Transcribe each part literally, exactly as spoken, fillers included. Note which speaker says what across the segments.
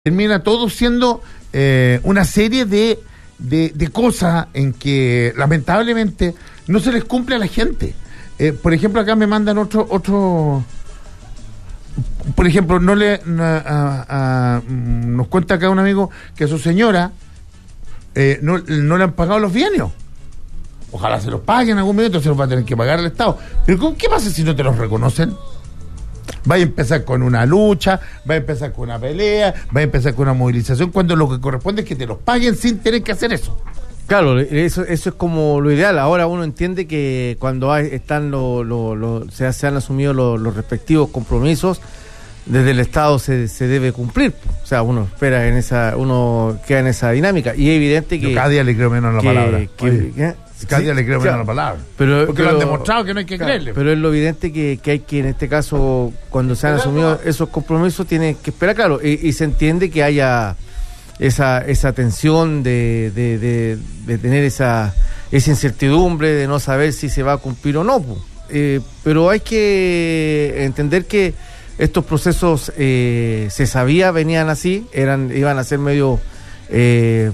Speaker 1: termina todo siendo eh, una serie de, de, de cosas en que lamentablemente no se les cumple a la gente. Eh, por ejemplo, acá me mandan otro, otro por ejemplo, no le a, a, a, nos cuenta acá un amigo que a su señora eh, no, no le han pagado los bienios. Ojalá se los paguen en algún momento, se los va a tener que pagar el Estado. Pero ¿qué pasa si no te los reconocen? Va a empezar con una lucha, va a empezar con una pelea, va a empezar con una movilización, cuando lo que corresponde es que te los paguen sin tener que hacer eso.
Speaker 2: Claro, eso, eso es como lo ideal. Ahora uno entiende que cuando hay, están lo, lo, lo, se, se han asumido lo, los respectivos compromisos, desde el Estado se, se debe cumplir. O sea, uno espera en esa, uno queda en esa dinámica. Y es evidente que...
Speaker 1: Yo cada día le creo menos a la
Speaker 2: que,
Speaker 1: palabra.
Speaker 2: Que,
Speaker 1: Oye,
Speaker 2: que,
Speaker 1: cada
Speaker 2: sí,
Speaker 1: día le creo
Speaker 2: claro,
Speaker 1: menos a la palabra.
Speaker 2: Pero,
Speaker 1: porque
Speaker 2: pero,
Speaker 1: lo han demostrado que no hay que
Speaker 2: claro,
Speaker 1: creerle.
Speaker 2: Pero es lo evidente que, que hay que, en este caso, cuando se han asumido esos compromisos, tiene que esperar, claro, y, y se entiende que haya esa esa tensión de, de, de, de tener esa esa incertidumbre de no saber si se va a cumplir o no. Eh, pero hay que entender que estos procesos eh, se sabía, venían así, eran iban a ser medio... Eh,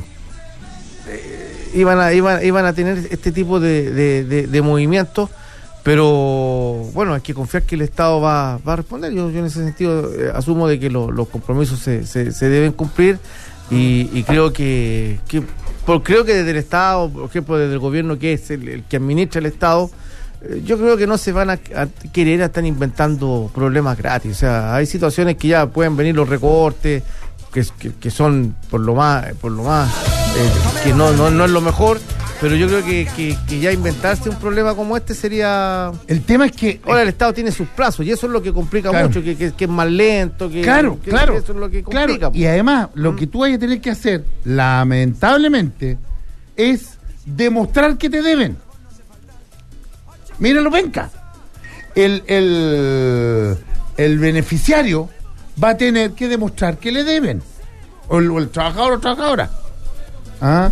Speaker 2: Iban a, iban, iban a tener este tipo de, de, de, de movimientos, pero bueno, hay que confiar que el Estado va, va a responder. Yo, yo en ese sentido eh, asumo de que lo, los compromisos se, se, se deben cumplir y, y creo que, que por, creo que desde el Estado, por ejemplo desde el gobierno que es el, el que administra el Estado, eh, yo creo que no se van a, a querer a estar inventando problemas gratis. O sea, hay situaciones que ya pueden venir los recortes, que, que, que son por lo más, por lo más eh, que no, no, no es lo mejor, pero yo creo que, que, que ya inventarse un problema como este sería...
Speaker 1: El tema es que...
Speaker 2: Ahora el Estado tiene sus plazos y eso es lo que complica
Speaker 1: claro.
Speaker 2: mucho, que, que, que es más lento, que,
Speaker 1: claro,
Speaker 2: que,
Speaker 1: claro,
Speaker 2: que eso es lo que complica.
Speaker 1: Claro. Y además, lo que tú vayas a tener que hacer, lamentablemente, es demostrar que te deben. Míralo, venga. El, el, el beneficiario va a tener que demostrar que le deben. O el, o el trabajador o trabajadora. ¿Ah?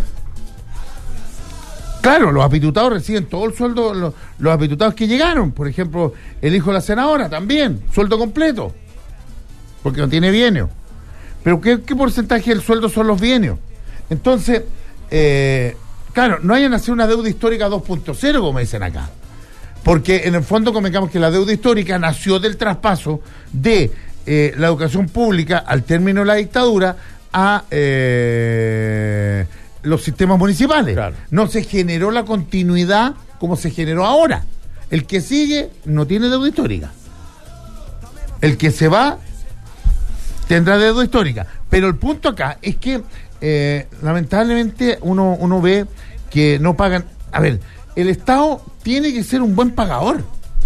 Speaker 1: Claro, los apitutados reciben todo el sueldo, los, los apitutados que llegaron. Por ejemplo, el hijo de la senadora también, sueldo completo. Porque no tiene bienio. Pero ¿qué, qué porcentaje del sueldo son los bienios? Entonces, eh, claro, no hayan hacer una deuda histórica dos punto cero, como dicen acá. Porque en el fondo convengamos que la deuda histórica nació del traspaso de eh, la educación pública al término de la dictadura a eh, los sistemas municipales. Claro. No se generó la continuidad como se generó ahora. El que sigue no tiene deuda histórica. El que se va tendrá deuda histórica. Pero el punto acá es que eh, lamentablemente uno, uno ve que no pagan. A ver, el Estado tiene que ser un buen pagador.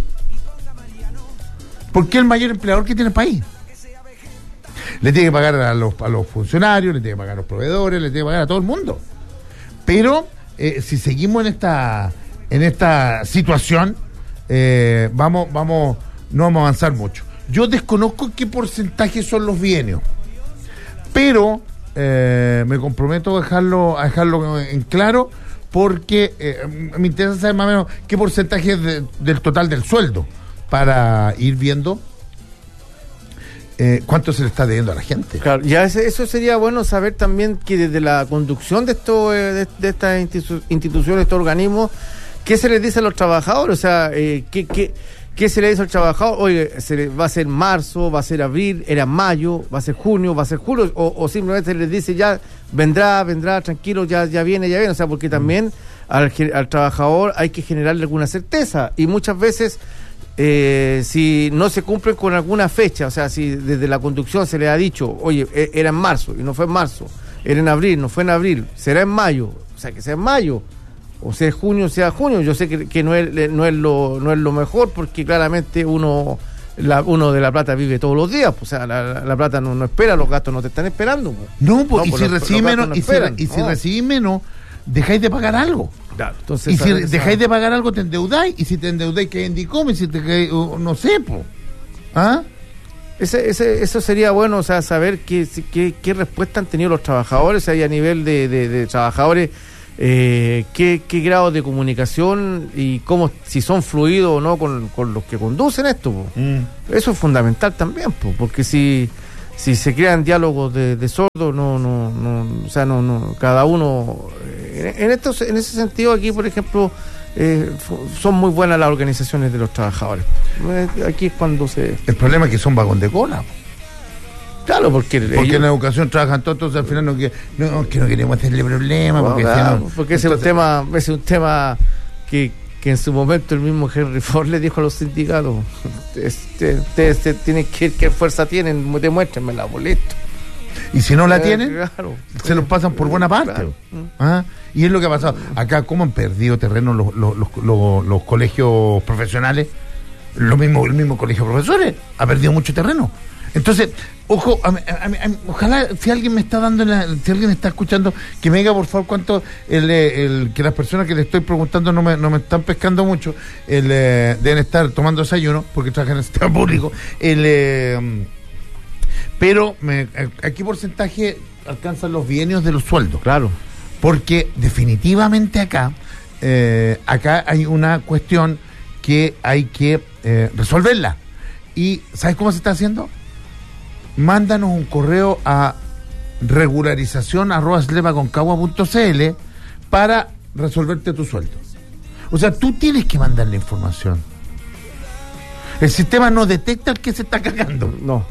Speaker 1: Porque es el mayor empleador que tiene el país. Le tiene que pagar a los, a los funcionarios, le tiene que pagar a los proveedores, le tiene que pagar a todo el mundo. Pero eh, si seguimos en esta en esta situación, eh, vamos, vamos, no vamos a avanzar mucho. Yo desconozco qué porcentaje son los bienios, pero eh, me comprometo a dejarlo, a dejarlo en claro, porque eh, me interesa saber más o menos qué porcentaje es de, del total del sueldo, para ir viendo Eh, cuánto se le está debiendo a la gente.
Speaker 2: Claro, ya ese, eso sería bueno saber también que desde la conducción de esto, eh, de, de estas institu- instituciones, estos organismos, ¿qué se les dice a los trabajadores? O sea, eh, ¿qué, qué, qué se le dice al trabajador? Oye, se le, va a ser marzo, va a ser abril, era mayo, va a ser junio, va a ser julio, o, o simplemente les dice ya vendrá, vendrá, tranquilo, ya, ya viene, ya viene. O sea, porque también al, al trabajador hay que generarle alguna certeza y muchas veces... Eh, si no se cumplen con alguna fecha, o sea, si desde la conducción se le ha dicho, oye, era en marzo y no fue en marzo, era en abril, no fue en abril, será en mayo, o sea, que sea en mayo, o sea, junio, sea junio. Yo sé que, que no es no es lo no es lo mejor, porque claramente uno la, uno de la plata vive todos los días, pues, o sea, la, la plata no, no espera, los gastos no te están esperando. Pues.
Speaker 1: No, pues, no, y, pues, si
Speaker 2: los,
Speaker 1: recibís menos, no y, si, y si
Speaker 2: no.
Speaker 1: recibís menos, dejáis de pagar algo.
Speaker 2: Claro, entonces,
Speaker 1: y si
Speaker 2: esa...
Speaker 1: dejáis de pagar algo, te endeudáis, y si te endeudáis, que en Dicom, y si te cae, uh, no sé, po. ¿Ah?
Speaker 2: Ese, ese, eso sería bueno, o sea, saber qué, qué, qué respuesta han tenido los trabajadores, ahí a nivel de, de, de trabajadores, eh, qué, qué grado de comunicación y cómo, si son fluidos o no con, con los que conducen esto, po. Mm. Eso es fundamental también, po, porque si si se crean diálogos de, de sordos, no, no, no, o sea, no, no, cada uno, en, en estos, en ese sentido aquí, por ejemplo, eh, son muy buenas las organizaciones de los trabajadores. Aquí es cuando se...
Speaker 1: El problema es que son vagón de cola.
Speaker 2: Claro, porque...
Speaker 1: Porque ellos, en la educación trabajan todos, entonces al final no, no, que no queremos hacerle problema, porque,
Speaker 2: no, claro,
Speaker 1: si no,
Speaker 2: porque ese entonces, es un tema, ese es un tema que, que en su momento el mismo Henry Ford le dijo a los sindicatos, ustedes tienen que ver qué fuerza tienen, demuéstrenmela, boleto.
Speaker 1: Y si no la eh, tienen,
Speaker 2: claro,
Speaker 1: se los pasan por buena parte.
Speaker 2: Claro.
Speaker 1: ¿Ah? Y es lo que ha pasado. Acá, ¿cómo han perdido terreno los, los, los, los, los colegios profesionales? Lo mismo, el mismo colegio de profesores ha perdido mucho terreno. Entonces, ojo, a, a, a, a, ojalá si alguien me está dando, la, si alguien está escuchando, que me diga por favor cuánto, el, el, que las personas que le estoy preguntando no me, no me están pescando mucho, el, eh, deben estar tomando desayuno, porque trabajan en el sistema público, el, eh, pero me, ¿a qué porcentaje alcanzan los bienios de los sueldos?
Speaker 2: Claro.
Speaker 1: Porque definitivamente acá, eh, acá hay una cuestión que hay que eh, resolverla. ¿Y sabes cómo se está haciendo? Mándanos un correo a regularización arroba slevaconcagua punto cl para resolverte tu sueldo. O sea, tú tienes que mandar la información. El sistema no detecta el que se está cagando.
Speaker 2: No.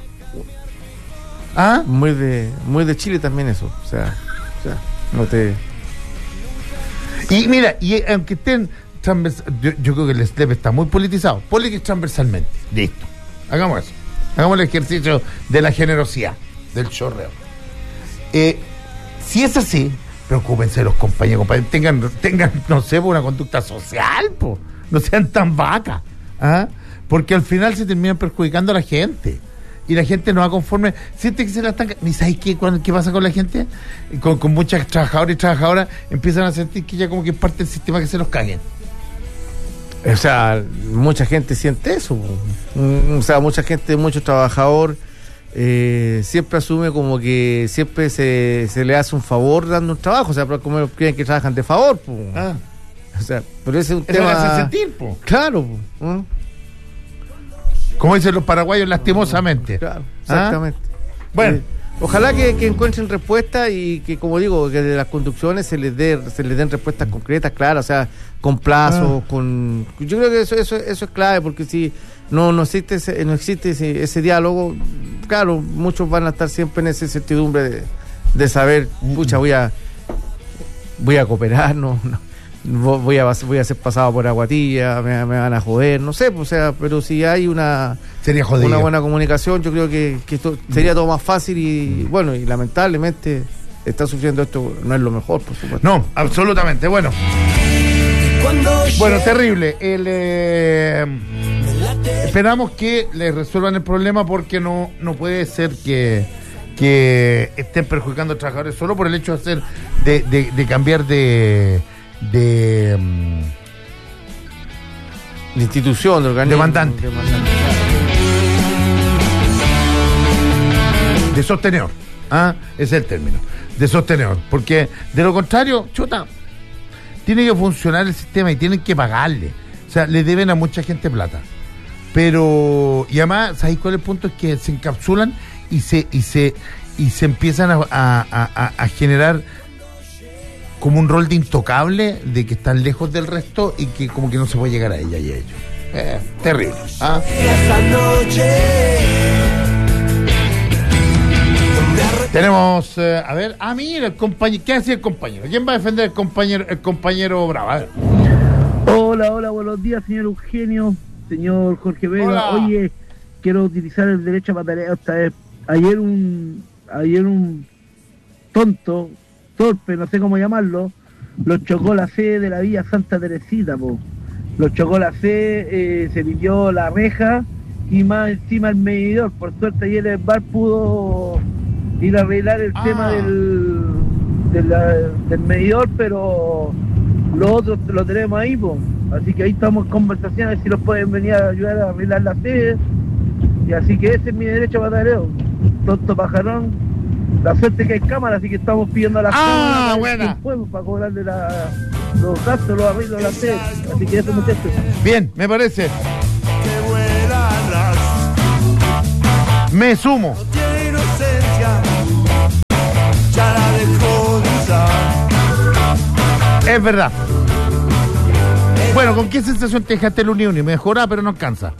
Speaker 1: ¿Ah?
Speaker 2: Muy de, muy de Chile también eso. O sea, o sea no te...
Speaker 1: Y mira, y aunque estén transversal, yo, yo creo que el SLEP está muy politizado. Ponle que transversalmente. Listo. Hagamos eso. Hagamos el ejercicio de la generosidad, del chorreo. Eh, si es así, preocúpense de los compañeros, compañeros. Tengan, tengan, no sé, una conducta social, po. No sean tan vacas. ¿Ah? Porque al final se terminan perjudicando a la gente. Y la gente no va conforme, siente que se la están... ¿Y sabes qué, qué pasa con la gente? Con, con muchas trabajadoras y trabajadoras empiezan a sentir que ya como que es parte del sistema que se los caguen.
Speaker 2: O sea, mucha gente siente eso. O sea, mucha gente, mucho trabajador eh, siempre asume como que siempre se, se le hace un favor dando un trabajo. O sea, pero como creen que trabajan de favor. Po.
Speaker 1: Ah.
Speaker 2: O sea, pero ese es un
Speaker 1: eso
Speaker 2: tema...
Speaker 1: Eso le hace sentir, po.
Speaker 2: Claro. Po. ¿Eh?
Speaker 1: Como dicen los paraguayos, lastimosamente.
Speaker 2: Claro, exactamente.
Speaker 1: ¿Ah? Bueno.
Speaker 2: Eh, ojalá que, que encuentren respuesta y que, como digo, que de las conducciones se les dé, se les den respuestas concretas, claras, o sea, con plazos, ah. con... Yo creo que eso, eso, eso es clave, porque si no, no existe ese, no existe ese, ese diálogo, claro, muchos van a estar siempre en esa incertidumbre de, de saber, pucha, voy a voy a cooperar, no, no voy a voy a ser pasado por aguatilla, me, me van a joder, no sé, pues, o sea, pero si hay una
Speaker 1: sería jodido.
Speaker 2: Una buena comunicación, yo creo que, que esto sería todo más fácil y bueno, y lamentablemente está sufriendo esto, no es lo mejor, por supuesto.
Speaker 1: No, absolutamente, bueno. Bueno, terrible. El, eh, esperamos que le resuelvan el problema porque no, no puede ser que, que estén perjudicando a los trabajadores solo por el hecho de hacer de, de, de cambiar de de, um,
Speaker 2: de institución, de organismo,
Speaker 1: demandante, de, de sostenedor. ¿Ah? Ese es el término, de sostenedor, porque de lo contrario, chuta, tiene que funcionar el sistema y tienen que pagarle. O sea, le deben a mucha gente plata. Pero, y además, ¿sabéis cuál es el punto? Es que se encapsulan y se, y se, y se empiezan a, a, a, a generar como un rol de intocable, de que están lejos del resto y que como que no se puede llegar a ella y a ellos. Eh, terrible. ¿Ah? Tenemos, eh, a ver, ah, mira, el compañero, ¿qué hace el compañero? ¿Quién va a defender el compañero, el compañero Bravo? A ver.
Speaker 3: Hola, hola, buenos días, señor Eugenio, señor Jorge Vega.
Speaker 1: Hola.
Speaker 3: Oye, quiero utilizar el derecho a pataleo esta vez. Ayer un, ayer un tonto, torpe, no sé cómo llamarlo, lo chocó la C de la vía Santa Teresita, po. Lo chocó la C, eh, se pidió la reja y más encima el medidor. Por suerte ayer el bar pudo ir a arreglar el ah. tema del, de la, del medidor, pero lo otro lo tenemos ahí, po. Así que ahí estamos en conversaciones si los pueden venir a ayudar a arreglar la C. Y así que ese es mi derecho a pataleo. Tonto pajarón. La suerte que hay cámara, así que estamos pidiendo a la
Speaker 1: ah, buena.
Speaker 3: Pueblo para cobrarle la, los gastos, los arreglos de la C. Así que eso me muchachos.
Speaker 1: Bien, me parece. Me sumo. Es verdad. Bueno, ¿con qué sensación te dejaste el Unión? Y mejora, pero no alcanza.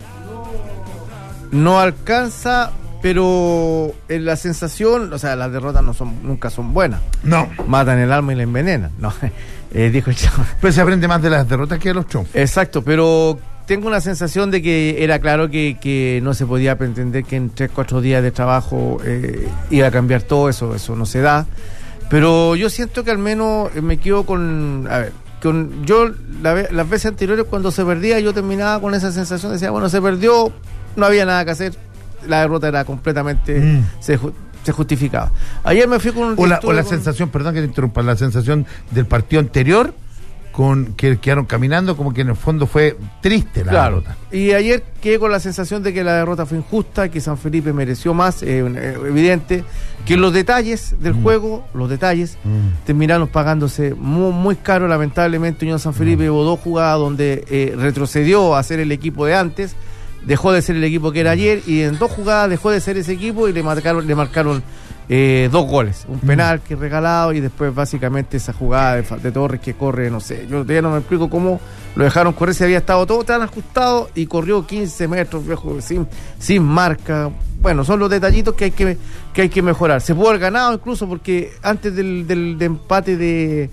Speaker 2: No alcanza, pero en la sensación, o sea, las derrotas no son, nunca son buenas.
Speaker 1: No.
Speaker 2: Matan el alma y la envenenan. No, eh, dijo el chavo.
Speaker 1: Pues se aprende más de las derrotas que de los triunfos.
Speaker 2: Exacto, pero tengo una sensación de que era claro que, que no se podía pretender que en tres, cuatro días de trabajo eh, iba a cambiar todo eso, eso no se da. Pero yo siento que al menos me quedo con, a ver, con yo la, las veces anteriores cuando se perdía yo terminaba con esa sensación, decía, bueno, se perdió, no había nada que hacer, la derrota era completamente, mm. se, se justificaba. Ayer me fui con un...
Speaker 1: O la, o la
Speaker 2: con...
Speaker 1: sensación, perdón que te interrumpa, la sensación del partido anterior, con que quedaron caminando, como que en el fondo fue triste la
Speaker 2: claro.
Speaker 1: derrota.
Speaker 2: Y ayer quedé con la sensación de que la derrota fue injusta, que San Felipe mereció más, eh, evidente, que los detalles del mm. juego, los detalles, mm. terminaron pagándose muy, muy caro, lamentablemente. Unión San Felipe llevó mm. dos jugadas donde eh, retrocedió a ser el equipo de antes, dejó de ser el equipo que era ayer, y en dos jugadas dejó de ser ese equipo y le marcaron, le marcaron eh, dos goles, un penal que regalado y después básicamente esa jugada de, de Torres que corre, no sé, yo todavía no me explico cómo lo dejaron correr, si había estado todo tan ajustado y corrió quince metros, viejo, sin, sin marca. Bueno, son los detallitos que hay que, que hay que mejorar. Se pudo haber ganado incluso porque antes del, del de empate de,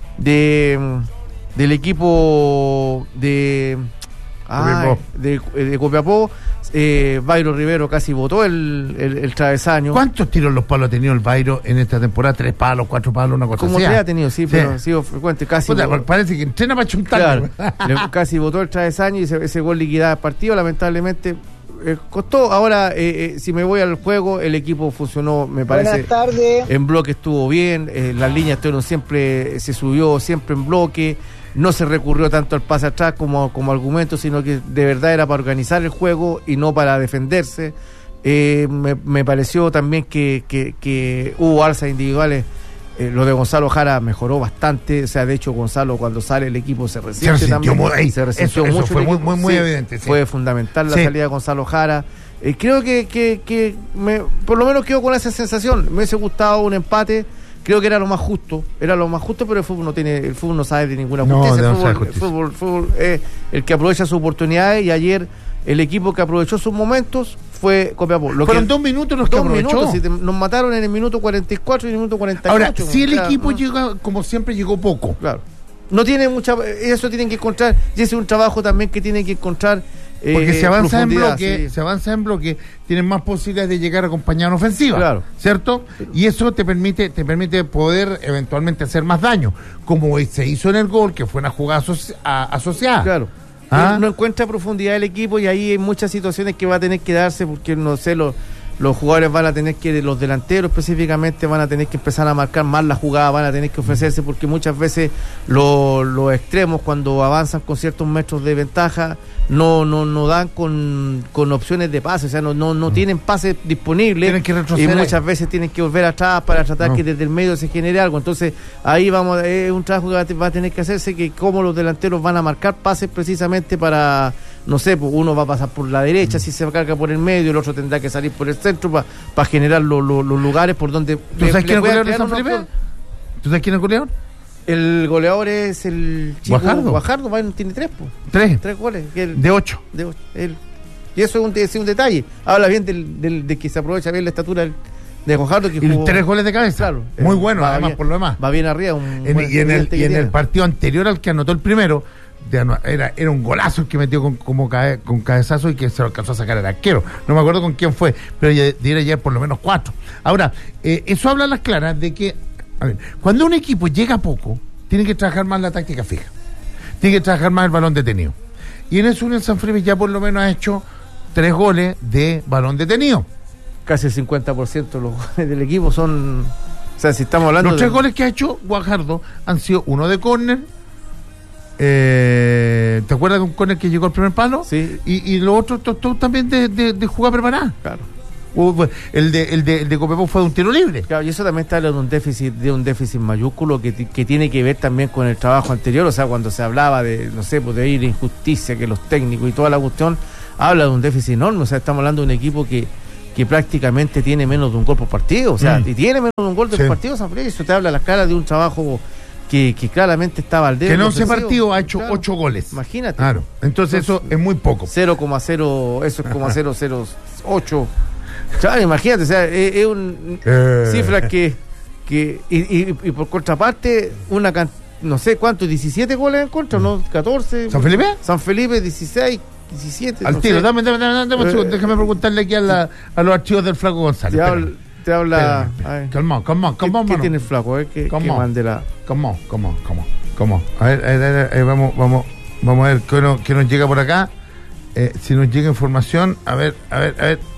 Speaker 2: de del equipo de Ah, de, de Copiapó, eh, Bayro Rivero casi botó el, el, el travesaño.
Speaker 1: ¿Cuántos tiros los palos ha tenido el Bayro en esta temporada? ¿Tres palos, cuatro palos, una cosa
Speaker 2: Como
Speaker 1: así?
Speaker 2: Como ha tenido, sí, sí, pero ha sido frecuente. Casi
Speaker 1: Puta, botó, parece que entrena para chuntar.
Speaker 2: Claro, casi botó el travesaño y ese, ese gol liquidaba el partido, lamentablemente eh, costó. Ahora, eh, eh, si me voy al juego, el equipo funcionó, me parece.
Speaker 4: Buenas tardes.
Speaker 2: En bloque estuvo bien, eh, las líneas estuvieron siempre, se subió siempre en bloque. No se recurrió tanto al pase atrás como, como argumento, sino que de verdad era para organizar el juego y no para defenderse. Eh, me, me pareció también que, que, que hubo alzas individuales. Eh, lo de Gonzalo Jara mejoró bastante. O sea, de hecho, Gonzalo cuando sale el equipo se resiente se también. Muy, ahí,
Speaker 1: se resintió eso, mucho. Eso fue muy, muy, muy
Speaker 2: sí,
Speaker 1: evidente. Sí.
Speaker 2: Fue fundamental la
Speaker 1: sí.
Speaker 2: salida de Gonzalo Jara. Eh, creo que, que, que me, por lo menos quedo con esa sensación. Me hubiese gustado un empate. Creo que era lo más justo, era lo más justo, pero el fútbol no tiene, el fútbol no sabe de ninguna justicia.
Speaker 1: No,
Speaker 2: el fútbol,
Speaker 1: justicia.
Speaker 2: el fútbol, el fútbol es el que aprovecha sus oportunidades y ayer el equipo que aprovechó sus momentos fue Copiapó. Lo
Speaker 1: Fueron
Speaker 2: que,
Speaker 1: dos minutos los que
Speaker 2: dos
Speaker 1: aprovechó.
Speaker 2: Minutos, si te, nos mataron en el minuto cuarenta y cuatro y en el minuto cuarenta y ocho.
Speaker 1: Ahora, si el
Speaker 2: claro,
Speaker 1: equipo
Speaker 2: no.
Speaker 1: llega, como siempre, llegó poco.
Speaker 2: Claro. No tiene mucha, eso tienen que encontrar, y ese es un trabajo también que tienen que encontrar.
Speaker 1: Porque eh, se avanza en bloque,
Speaker 2: sí.
Speaker 1: se avanza en bloque, tienen más posibilidades de llegar acompañado en ofensiva,
Speaker 2: claro.
Speaker 1: ¿cierto? Y eso te permite, te permite poder eventualmente hacer más daño, como se hizo en el gol, que fue una jugada asoci- a, asociada.
Speaker 2: Claro. ¿Ah? No, no encuentra profundidad el equipo y ahí hay muchas situaciones que va a tener que darse porque no sé los los jugadores van a tener que, los delanteros específicamente van a tener que empezar a marcar más la jugada, van a tener que ofrecerse porque muchas veces los, los extremos cuando avanzan con ciertos metros de ventaja no no no dan con, con opciones de pase, o sea, no no, no mm. tienen pases disponibles.
Speaker 1: Tienen que retroceder.
Speaker 2: Y muchas veces tienen que volver atrás para tratar no. que desde el medio se genere algo. Entonces ahí vamos, es un trabajo que va a, va a tener que hacerse, que cómo los delanteros van a marcar pases precisamente para, no sé, pues uno va a pasar por la derecha, mm. si se carga por el medio, el otro tendrá que salir por el centro para pa generar lo, lo, los lugares por donde...
Speaker 1: ¿Tú sabes quién es el goleador de San Felipe? ¿Tú sabes quién es el goleador?
Speaker 2: El goleador es el chico
Speaker 1: Guajardo.
Speaker 2: Guajardo, tiene tres, pues.
Speaker 1: Tres.
Speaker 2: Tres goles. El,
Speaker 1: de ocho.
Speaker 2: De ocho. El, y eso es un, es un detalle. Habla bien del, del, de que se aprovecha bien la estatura del, de Guajardo. Que
Speaker 1: y
Speaker 2: jugó,
Speaker 1: tres goles de cabeza. Claro. Muy bueno, además,
Speaker 2: bien,
Speaker 1: por lo demás.
Speaker 2: Va bien arriba. Un
Speaker 1: en, y en, el, y en el partido anterior al que anotó el primero, de, era, era un golazo el que metió con, como cabe, con cabezazo y que se lo alcanzó a sacar el arquero. No me acuerdo con quién fue, pero diera ayer por lo menos cuatro. Ahora, eh, eso habla a las claras de que, a ver, cuando un equipo llega poco, tiene que trabajar más la táctica fija, tiene que trabajar más el balón detenido, y en eso Unión San Felipe ya por lo menos ha hecho tres goles de balón detenido.
Speaker 2: Casi el cincuenta por ciento de los goles del equipo son, o sea, si estamos hablando
Speaker 1: los
Speaker 2: de...
Speaker 1: tres goles que ha hecho Guajardo han sido uno de córner, eh, ¿te acuerdas de un córner que llegó al primer palo?
Speaker 2: Sí.
Speaker 1: Y, y los otros todos también de, de, de jugada preparada.
Speaker 2: Claro.
Speaker 1: El de, el de, el de Copiapó fue de un tiro libre.
Speaker 2: Claro, y eso también está hablando de un déficit, de un déficit mayúsculo que, que tiene que ver también con el trabajo anterior. O sea, cuando se hablaba de, no sé, pues de ir injusticia, que los técnicos y toda la cuestión, habla de un déficit enorme. O sea, estamos hablando de un equipo que, que prácticamente tiene menos de un gol por partido. O sea, mm. y tiene menos de un gol por sí. partido, San Felipe. Eso te habla a las caras de un trabajo que, que claramente está Valdés.
Speaker 1: Que en once partidos ha hecho
Speaker 2: claro.
Speaker 1: ocho goles.
Speaker 2: Imagínate.
Speaker 1: Claro. Entonces, Entonces eso es muy poco.
Speaker 2: cero coma cero, eso es como cero coma cero ocho. Claro, imagínate, o sea, es, es un
Speaker 1: Eh.
Speaker 2: cifra que, que y, y, y por contraparte, una can, no sé cuánto, diecisiete goles en contra, ¿no? catorce.
Speaker 1: ¿San Felipe?
Speaker 2: San Felipe, dieciséis, diecisiete.
Speaker 1: Al
Speaker 2: no
Speaker 1: tiro,
Speaker 2: sé.
Speaker 1: dame, dame, dame, dame un segundo,
Speaker 2: Eh,
Speaker 1: déjame preguntarle aquí a, la, a los archivos del Flaco González.
Speaker 2: Te,
Speaker 1: Espérame.
Speaker 2: habla, te habla.
Speaker 1: Espérame.
Speaker 2: ay,
Speaker 1: Calma, calma,
Speaker 2: ¿Qué,
Speaker 1: calma,
Speaker 2: ¿qué
Speaker 1: mano.
Speaker 2: tiene el flaco? Eh? ¿Qué,
Speaker 1: ¿Cómo?
Speaker 2: qué mande la-
Speaker 1: ¿Cómo? ¿Cómo? ¿Cómo? ¿Cómo? A ver, a ver, a ver, a ver, vamos, vamos, vamos a ver qué nos, qué nos llega por acá. Eh, si nos llega información, a ver, a ver, a ver.